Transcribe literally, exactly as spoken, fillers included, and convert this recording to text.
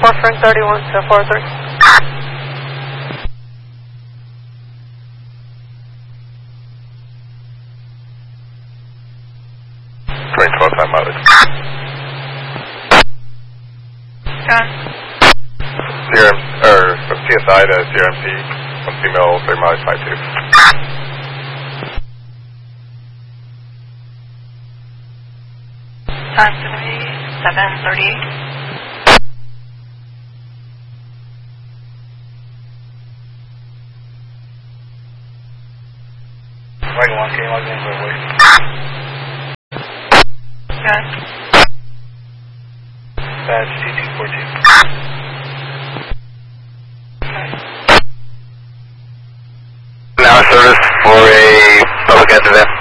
four Frank thirty-one to four three. Frank twelve time outage. Okay. Zero, or P S I to zero M P, one female, thirty mileage five two. Time's going to be seven thirty-eight. Wagon one, can you log in for a voice? Okay. Badge T two fourteen. Okay. Now service for a public entity.